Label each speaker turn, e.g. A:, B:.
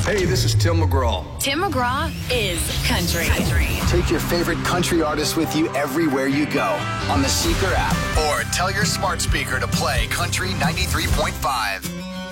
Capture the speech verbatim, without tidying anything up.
A: Hey, this is Tim McGraw.
B: Tim McGraw is country. country.
C: Take your favorite country artists with you everywhere you go on the Seeker app or tell your smart speaker to play Country ninety-three point five.